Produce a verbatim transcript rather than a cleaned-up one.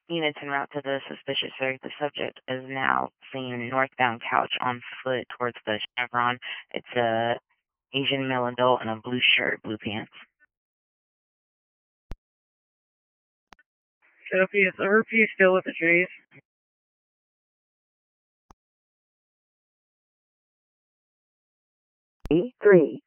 Units en route to the suspicious area. The subject is now seen northbound couch on foot towards the Chevron. It's a Asian male adult in a blue shirt, blue pants. Sophie, is R P still with the trees? three